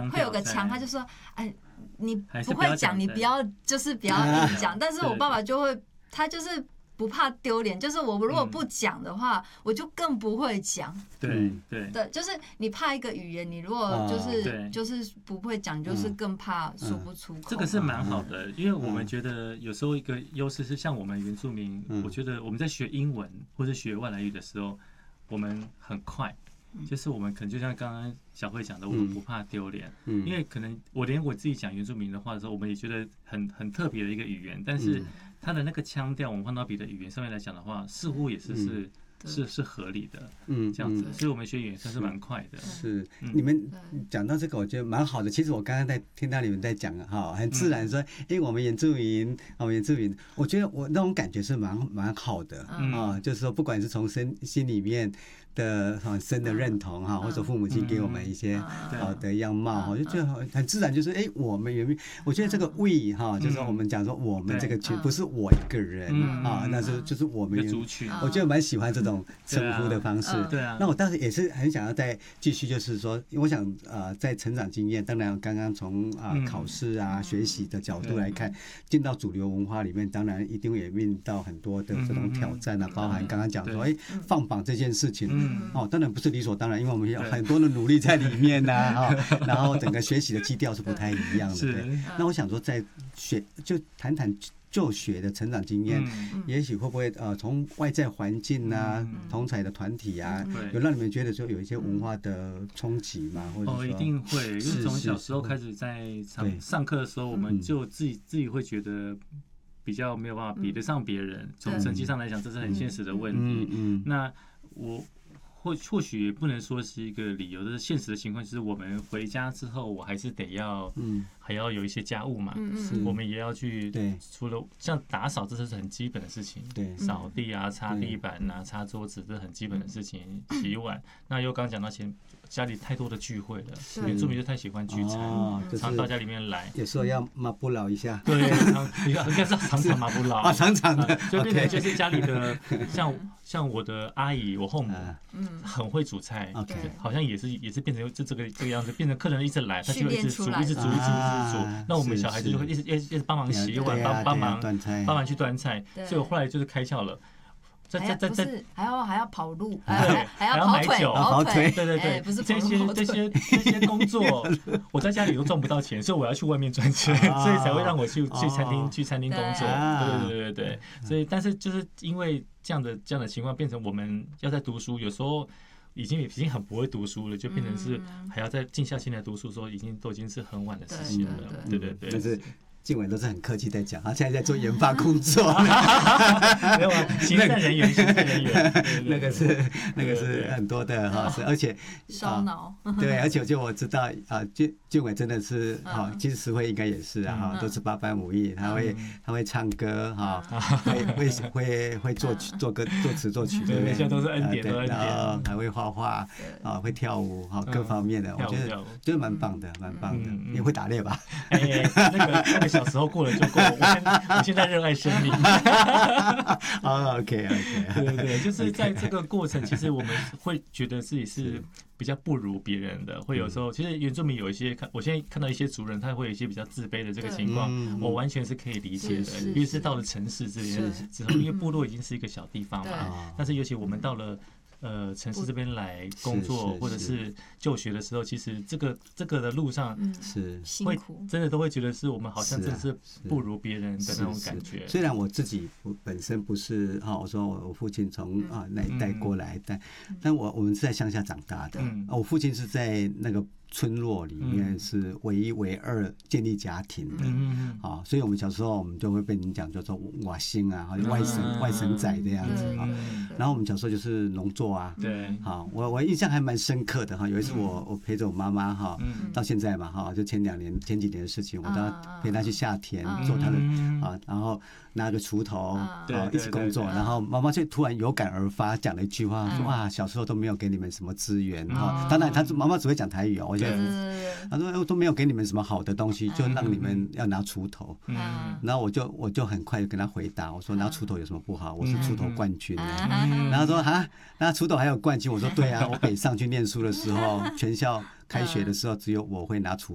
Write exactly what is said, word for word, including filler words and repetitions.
会有个腔，他就说，哎，你不会讲，你不要就是不要硬讲。但是我爸爸就会，他就是不怕丢脸，就是我如果不讲的话，我就更不会讲。 对对对，就是你怕一个语言，你如果就是就是不会讲，就是更怕说不出口。 这个是蛮好的，因为我们觉得有时候一个优势是像我们原住民，我觉得我们在学英文或者学外来语的时候，我们很快。就是我们可能就像刚刚小慧讲的，我们不怕丢脸，因为可能我连我自己讲原住民的话的时候，我们也觉得很很特别的一个语言，但是它的那个腔调，我们换到别的语言上面来讲的话，似乎也是是是是合理的，嗯，这样子，所以我们学语言算是蛮快的。 是，你们讲到这个，我觉得蛮好的。其实我刚刚在听到你们在讲哈，很自然说，哎，我们原住民，我们原住民，我觉得我那种感觉是蛮蛮好的啊，就是说，不管是从心心里面的很深的认同哈，或者父母亲给我们一些好的样貌，我就觉得很自然，就是哎，我们原，我觉得这个 we 哈，就是我们讲说我们这个群，不是我一个人啊，那是就是我们族群， 我觉得蛮喜欢这种称呼的方式。 对啊， 那我当时也是很想要再继续，就是说，我想呃，在成长经验，当然刚刚从啊考试啊学习的角度来看，进到主流文化里面，当然一定也面到很多的这种挑战啊，包含刚刚讲说，哎，放榜这件事情。哦，当然不是理所当然，因为我们有很多的努力在里面呐、啊，哈，然后整个学习的基调是不太一样的。对，那我想说，在学就谈谈就学的成长经验，也许会不会呃，从外在环境啊、同侪的团体啊，有让你们觉得说有一些文化的冲击吗？或者说哦，一定会，因为从小时候开始在上上课的时候，我们就自己自己会觉得。比较没有办法比得上别人，从成绩上来讲，这是很现实的问题。那我或或许也不能说是一个理由，就是现实的情况，就是我们回家之后，我还是得要，还要有一些家务嘛，我们也要去，除了像打扫，这是很基本的事情，扫地啊、擦地板啊、擦桌子，这是很基本的事情。洗碗，那又刚讲到前。家里太多的聚会了，原住民就太喜欢聚餐，哦就是、常到家里面来。 有时候要马不老一下。 对，常应该是常常马不老啊，常常的， 呃、就变成就是家里的，像像我的阿姨，我后母，嗯，很会煮菜，好像也是也是变成就这个这个样子，变成客人一直来，他就一直煮，一直煮，一直煮，一直煮。那我们小孩子就会一直一直帮忙洗碗，帮帮忙帮忙去端菜，所以我后来就是开窍了。 还要不是还要还要跑路， 对， 还要跑腿， 跑腿， 对对对， 不是这些这些这些工作，我在家里都赚不到钱，所以我要去外面赚钱，所以才会让我去去餐厅去餐厅工作，对对对对，所以但是就是因为这样的这样的情况，变成我们要在读书，有时候已经已经很不会读书了，就变成是还要再静下心来读书，说已经都已经是很晚的事情了，对对对。 静伟都是很客气在讲，他现在在做研发工作， 没有啊，行政人员，行政人员， 那个是那个是很多的哈，是而且烧脑， 对，而且就我知道啊，静静伟真的是哈，其实石慧应该也是啊哈，都是八般武艺，他会他会唱歌哈，会会会会作曲作歌作词作曲， 对，那些都是恩典，都恩典， 然后还会画画啊，会跳舞哈，各方面的，我觉得觉得蛮棒的，蛮棒的，你会打猎吧？ 哎，那个那个。小时候过了就过了，我现我现在热爱生命。 哦 ，OK OK， 对对对，就是在这个过程，其实我们会觉得自己是比较不如别人的，会有时候，其实原住民有一些看，我现在看到一些族人，他会有一些比较自卑的这个情况，我完全是可以理解的。尤其是到了城市这边之后，因为部落已经是一个小地方嘛，但是尤其我们到了。呃，城市这边来工作或者是就学的时候，其实这个这个的路上是会真的都会觉得是我们好像真的是不如别人的那种感觉。 虽然我自己本身不是哈，我说我父亲从啊那一代过来，但但我我们是在乡下长大的，我父亲是在那个。村落里面是唯一唯二建立家庭的，嗯啊，所以我们小时候我们就会被人讲叫做瓦星啊，好像外省外省仔这样子啊。然后我们小时候就是农作啊， 对， 好，我我印象还蛮深刻的哈。有一次我我陪着我妈妈哈，到现在嘛哈，就前两年前几年的事情，我都要陪她去下田做她的啊，然后拿个锄头啊一起工作，然后妈妈就突然有感而发讲了一句话，说哇小时候都没有给你们什么资源哈，当然她妈妈只会讲台语哦，我觉得。他说都没有给你们什么好的东西，就让你们要拿锄头。然后我就我就很快就跟他回答，我说拿锄头有什么不好？我是锄头冠军。然后他说啊，那锄头还有冠军？我说对啊，我北上去念书的时候，全校开学的时候只有我会拿锄